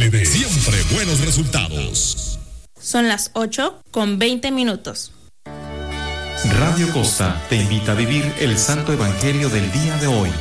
RD, siempre buenos resultados. Son las 8:20. Radio Costa te invita a vivir el Santo Evangelio del día de hoy.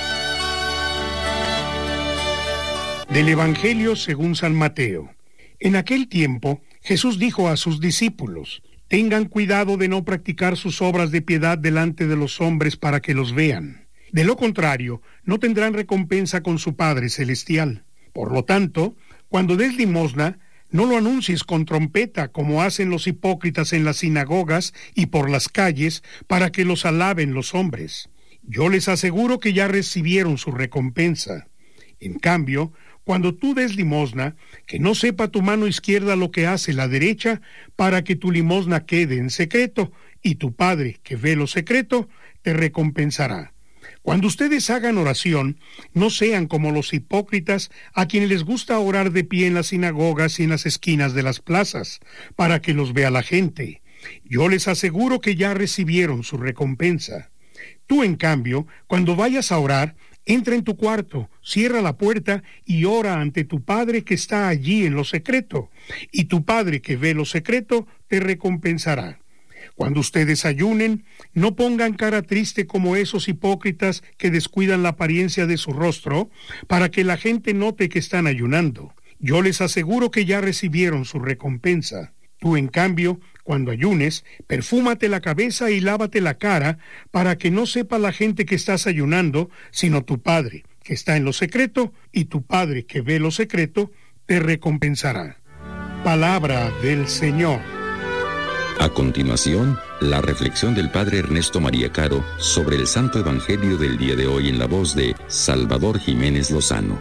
Del Evangelio según San Mateo. En aquel tiempo, Jesús dijo a sus discípulos: tengan cuidado de no practicar sus obras de piedad delante de los hombres para que los vean. De lo contrario, no tendrán recompensa con su Padre Celestial. Por lo tanto, cuando des limosna, no lo anuncies con trompeta como hacen los hipócritas en las sinagogas y por las calles para que los alaben los hombres. Yo les aseguro que ya recibieron su recompensa. En cambio, cuando tú des limosna, que no sepa tu mano izquierda lo que hace la derecha, para que tu limosna quede en secreto, y tu Padre, que ve lo secreto, te recompensará. Cuando ustedes hagan oración, no sean como los hipócritas, a quienes les gusta orar de pie en las sinagogas y en las esquinas de las plazas, para que los vea la gente. Yo les aseguro que ya recibieron su recompensa. Tú, en cambio, cuando vayas a orar, entra en tu cuarto, cierra la puerta y ora ante tu Padre que está allí en lo secreto, y tu Padre que ve lo secreto te recompensará. Cuando ustedes ayunen, no pongan cara triste como esos hipócritas que descuidan la apariencia de su rostro, para que la gente note que están ayunando. Yo les aseguro que ya recibieron su recompensa. Tú, en cambio, cuando ayunes, perfúmate la cabeza y lávate la cara, para que no sepa la gente que estás ayunando, sino tu Padre, que está en lo secreto, y tu Padre, que ve lo secreto, te recompensará. Palabra del Señor. A continuación, la reflexión del Padre Ernesto María Caro sobre el Santo Evangelio del día de hoy en la voz de Salvador Jiménez Lozano.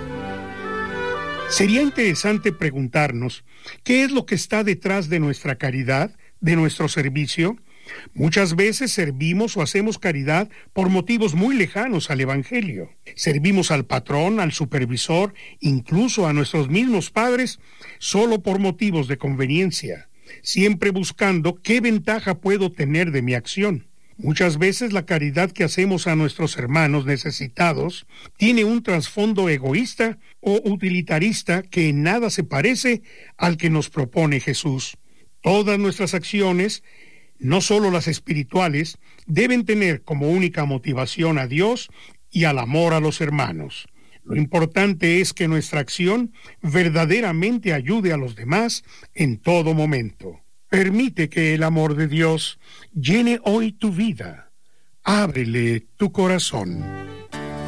Sería interesante preguntarnos, ¿qué es lo que está detrás de nuestra caridad, de nuestro servicio? Muchas veces servimos o hacemos caridad por motivos muy lejanos al Evangelio. Servimos al patrón, al supervisor, incluso a nuestros mismos padres, solo por motivos de conveniencia, siempre buscando qué ventaja puedo tener de mi acción. Muchas veces la caridad que hacemos a nuestros hermanos necesitados tiene un trasfondo egoísta o utilitarista que en nada se parece al que nos propone Jesús. Todas nuestras acciones, no solo las espirituales, deben tener como única motivación a Dios y al amor a los hermanos. Lo importante es que nuestra acción verdaderamente ayude a los demás en todo momento. Permite que el amor de Dios llene hoy tu vida. Ábrele tu corazón.